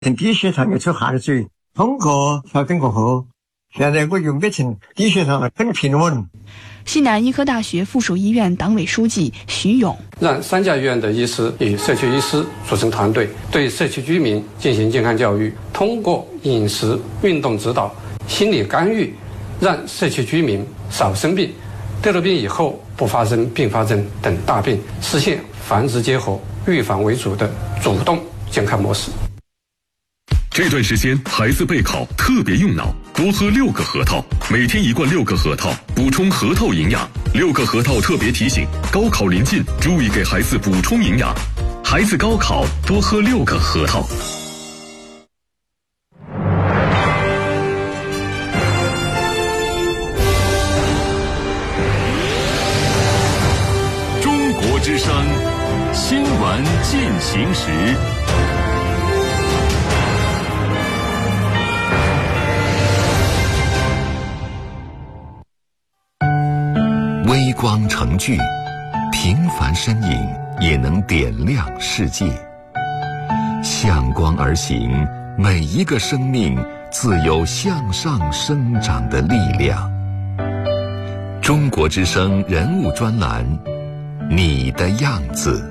低血糖要出下水，通过调整过后，现在我就变成低血糖很平稳。 西南医科大学附属医院党委书记徐勇， 让3家医院的医师与社区医师组成团队，对社区居民进行健康教育，通过饮食、运动指导、心理干预，让社区居民少生病，得了病以后不发生并发症等大病，实现防治结合、预防为主的主动健康模式。 这段时间孩子备考特别用脑，多喝6个核桃，每天1罐6个核桃，补充核桃营养。6个核桃特别提醒，高考临近，注意给孩子补充营养。孩子高考多喝6个核桃。 中国之声新闻进行时。 微光成炬，平凡身影也能点亮世界。向光而行，每一个生命自有向上生长的力量。中国之声人物专栏，你的样子。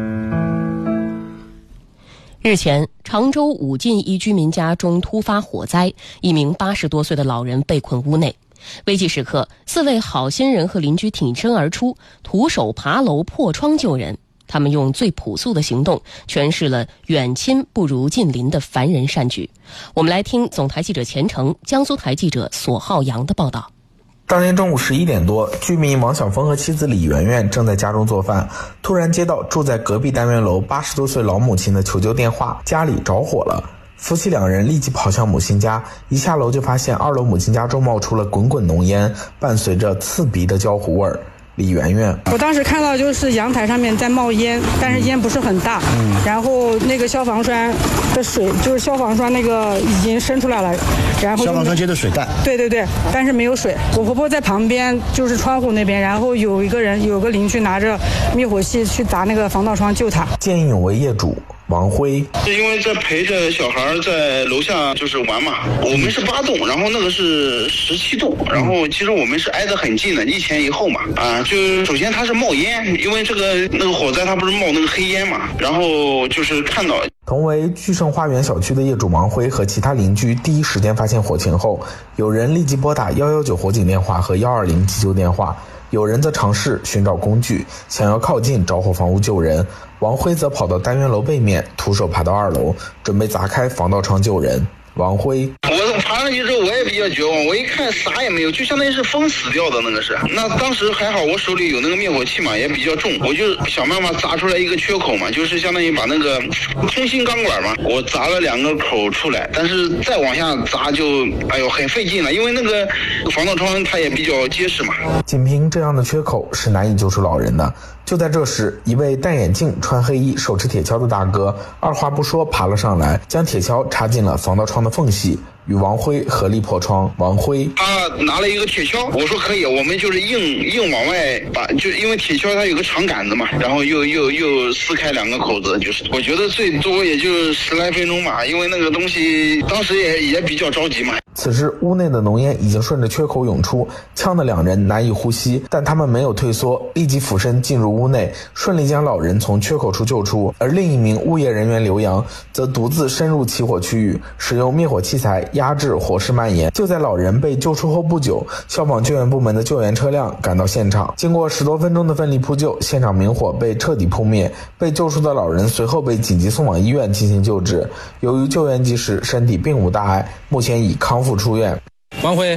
日前，常州武进一居民家中突发火灾，一名80多岁的老人被困屋内。危急时刻，4位好心人和邻居挺身而出，徒手爬楼破窗救人。他们用最朴素的行动诠释了远亲不如近邻的凡人善举。我们来听总台记者钱成、江苏台记者索浩洋的报道。 当天中午11点多，居民王晓峰和妻子李媛媛正在家中做饭，突然接到住在隔壁单元楼80多岁老母亲的求救电话，家里着火了。夫妻2人立即跑向母亲家，一下楼就发现2楼母亲家中冒出了滚滚浓烟，伴随着刺鼻的焦糊味儿。李媛媛， 我当时看到就是阳台上面在冒烟，但是烟不是很大，然后那个消防栓的水，就是消防栓那个已经伸出来了，然后消防栓接的水袋， 对，但是没有水。我婆婆在旁边，就是窗户那边，然后有个邻居拿着灭火器去砸那个防盗窗救他。 见义勇为业主王辉， 因为在陪着小孩在楼下就是玩嘛，我们是8栋，然后那个是17栋，然后其实我们是挨得很近的，一前一后嘛，就首先它是冒烟，因为那个火灾它不是冒那个黑烟嘛，然后就是看到。 同为聚盛花园小区的业主王辉和其他邻居第一时间发现火情后，有人立即拨打119火警电话和120急救电话，有人则尝试寻找工具，想要靠近着火房屋救人。王辉则跑到单元楼背面，徒手爬到2楼，准备砸开防盗窗救人。王辉， 我爬上去之后我也比较绝望，我一看啥也没有，就相当于是封死掉的那个是。那当时还好我手里有那个灭火器嘛，也比较重，我就想办法砸出来一个缺口嘛，就是相当于把那个通信钢管嘛，我砸了2个口出来，但是再往下砸就很费劲了，因为那个防盗窗它也比较结实嘛。 仅凭这样的缺口是难以救出老人的。就在这时，一位戴眼镜、穿黑衣、手持铁锹的大哥二话不说爬了上来，将铁锹插进了防盗窗的缝隙，与王辉合力破窗。王辉他拿了一个铁锹，我说可以，我们就是硬往外把，就因为铁锹它有个长杆子嘛，然后又撕开2个口子，就是我觉得最多也就10来分钟吧，因为那个东西当时也比较着急嘛。 此时屋内的浓烟已经顺着缺口涌出，呛得2人难以呼吸，但他们没有退缩，立即俯身进入屋内，顺利将老人从缺口处救出。而另一名物业人员刘洋则独自深入起火区域，使用灭火器材压制火势蔓延。就在老人被救出后不久，消防救援部门的救援车辆赶到现场，经过10多分钟的奋力扑救，现场明火被彻底扑灭。被救出的老人随后被紧急送往医院进行救治，由于救援及时，身体并无大碍，目前已康复出院。 王辉，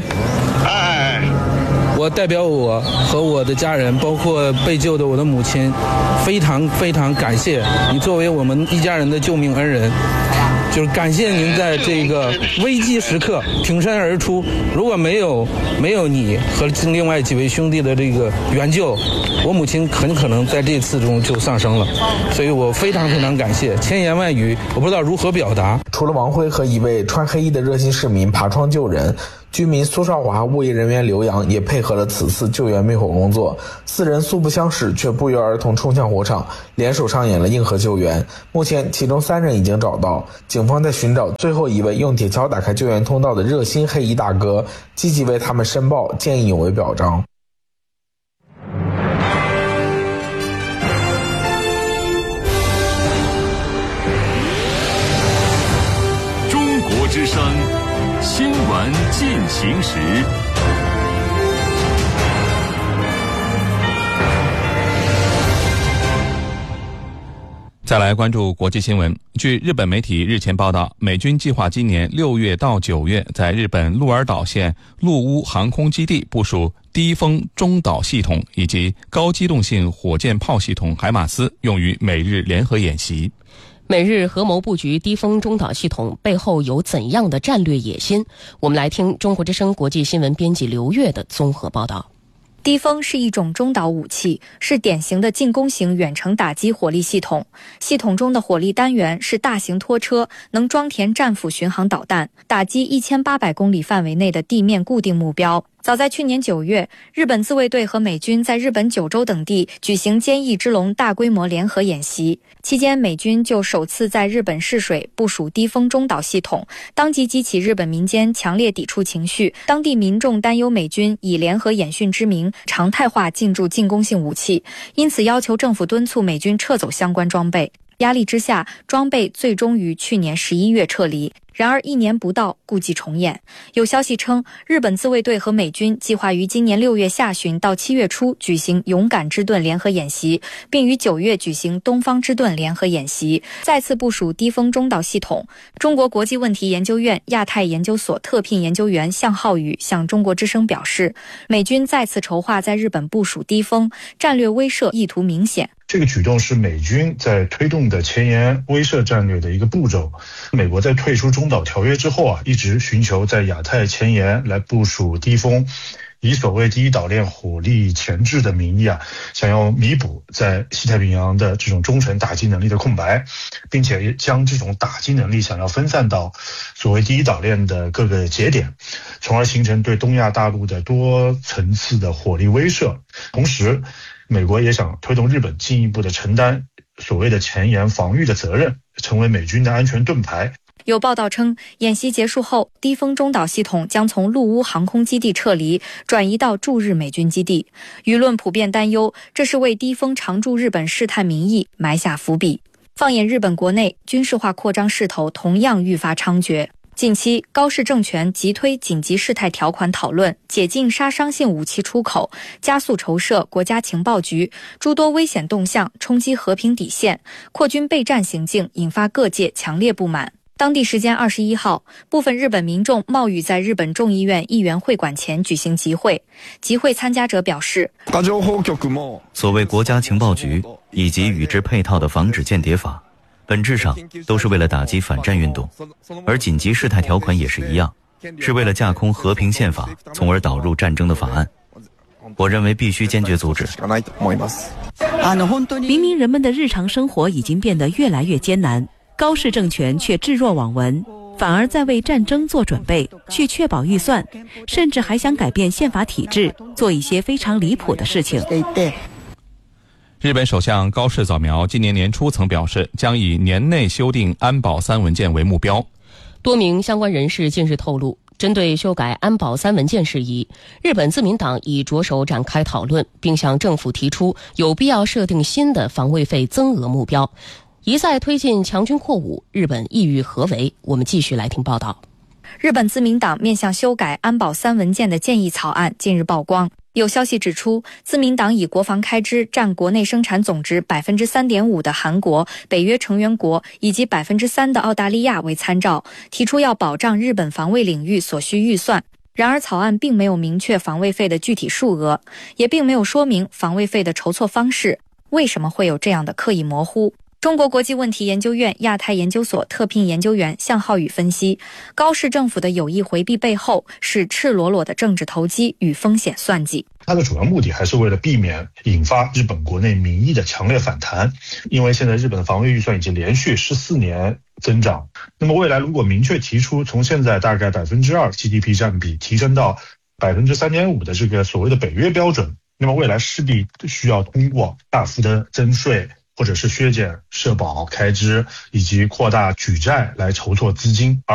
我代表我和我的家人，包括被救的我的母亲，非常非常感谢你作为我们一家人的救命恩人，就是感谢您在这个危机时刻挺身而出。如果没有你和另外几位兄弟的这个援救，我母亲很可能在这次中就丧生了，所以我非常非常感谢，千言万语我不知道如何表达。 除了王辉和一位穿黑衣的热心市民爬窗救人， 居民苏少华、物业人员刘洋也配合了此次救援灭火工作。4人素不相识，却不约而同冲向火场，联手上演了硬核救援。目前，其中3人已经找到，警方在寻找最后一位用铁锹打开救援通道的热心黑衣大哥，积极为他们申报，见义勇为表彰。 中国之声新闻进行时。 再来关注国际新闻。据日本媒体日前报道，美军计划今年6月到9月在日本鹿儿岛县陆屋航空基地部署低风中导系统以及高机动性火箭炮系统海马斯，用于美日联合演习。 美日合谋布局低风中导系统背后有怎样的战略野心？我们来听中国之声国际新闻编辑刘月的综合报道。 低风是一种中导武器，是典型的进攻型远程打击火力系统。系统中的火力单元是大型拖车，能装填战斧巡航导弹，打击1800公里范围内的地面固定目标。早在去年9月，日本自卫队和美军在日本九州等地举行坚毅之龙大规模联合演习，期间美军就首次在日本试水部署低风中导系统，当即激起日本民间强烈抵触情绪。当地民众担忧美军以联合演训之名常态化进驻进攻性武器，因此要求政府敦促美军撤走相关装备。压力之下，装备最终于去年11月撤离。然而1年不到，故伎重演。有消息称，日本自卫队和美军计划于今年6月下旬到7月初举行勇敢之盾联合演习，并于9月举行东方之盾联合演习，再次部署低风中导系统。中国国际问题研究院亚太研究所特聘研究员向浩宇向中国之声表示，美军再次筹划在日本部署低风，战略威慑意图明显。 这个举动是美军在推动的前沿威慑战略的一个步骤。美国在退出中导条约之后一直寻求在亚太前沿来部署低风，以所谓第一岛链火力前置的名义想要弥补在西太平洋的这种中程打击能力的空白，并且将这种打击能力想要分散到所谓第一岛链的各个节点，从而形成对东亚大陆的多层次的火力威慑。同时，美国也想推动日本进一步的承担所谓的前沿防御的责任，成为美军的安全盾牌。 有报道称，演习结束后，低风中导系统将从陆屋航空基地撤离，转移到驻日美军基地。舆论普遍担忧，这是为低风常驻日本试探民意埋下伏笔。放眼日本国内，军事化扩张势头同样愈发猖獗。近期，高市政权急推紧急事态条款讨论，解禁杀伤性武器出口，加速筹设国家情报局，诸多危险动向冲击和平底线，扩军备战行径引发各界强烈不满。当地时间21号，部分日本民众冒雨在日本众议院议员会馆前举行集会。集会参加者表示， 所谓国家情报局以及与之配套的防止间谍法，本质上都是为了打击反战运动，而紧急事态条款也是一样，是为了架空和平宪法，从而导入战争的法案。我认为必须坚决阻止。 明明人们的日常生活已经变得越来越艰难，高市政权却置若罔闻，反而在为战争做准备，去确保预算，甚至还想改变宪法体制，做一些非常离谱的事情。 日本首相高市早苗今年年初曾表示，将以年内修订安保3文件为目标。 多名相关人士近日透露，针对修改安保3文件事宜，日本自民党已着手展开讨论，并向政府提出有必要设定新的防卫费增额目标。一再推进强军扩武，日本意欲何为？我们继续来听报道。 日本自民党面向修改安保3文件的建议草案近日曝光。有消息指出，自民党以国防开支占国内生产总值 3.5% 的韩国、北约成员国以及 3% 的澳大利亚为参照，提出要保障日本防卫领域所需预算。然而草案并没有明确防卫费的具体数额，也并没有说明防卫费的筹措方式。为什么会有这样的刻意模糊？ 中国国际问题研究院亚太研究所特聘研究员向浩宇分析，高市政府的有意回避背后是赤裸裸的政治投机与风险算计。 它的主要目的还是为了避免引发日本国内民意的强烈反弹，因为现在日本的防卫预算已经连续14年增长，那么未来如果明确提出从现在大概2% GDP 占比提升到3.5%的这个所谓的北约标准，那么未来势必需要通过大幅的增税，或者是削减社保开支以及扩大举债来筹措资金。